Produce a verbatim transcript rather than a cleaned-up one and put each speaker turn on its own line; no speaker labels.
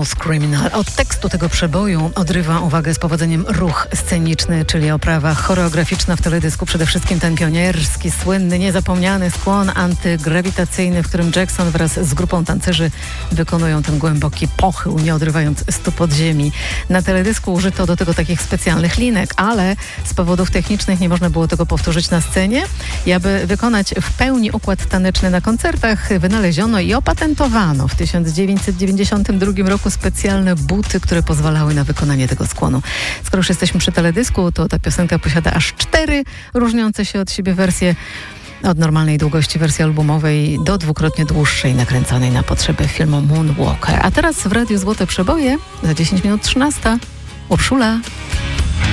House Criminal. Od tekstu tego przeboju odrywa uwagę z powodzeniem ruch sceniczny, czyli oprawa choreograficzna w teledysku. Przede wszystkim ten pionierski, słynny, niezapomniany skłon antygrawitacyjny, w którym Jackson wraz z grupą tancerzy wykonują ten głęboki pochył, nie odrywając stóp od ziemi. Na teledysku użyto do tego takich specjalnych linek, ale z powodów technicznych nie można było tego powtórzyć na scenie. I aby wykonać w pełni układ taneczny na koncertach, wynaleziono i opatentowano w tysiąc dziewięćset dziewięćdziesiątym drugim roku specjalne buty, które pozwalały na wykonanie tego skłonu. Skoro już jesteśmy przy teledysku, to ta piosenka posiada aż cztery różniące się od siebie wersje. Od normalnej długości wersji albumowej do dwukrotnie dłuższej, nakręconej na potrzeby filmu Moonwalker. A teraz w Radiu Złote Przeboje za dziesięć minut trzynasta. Urszula.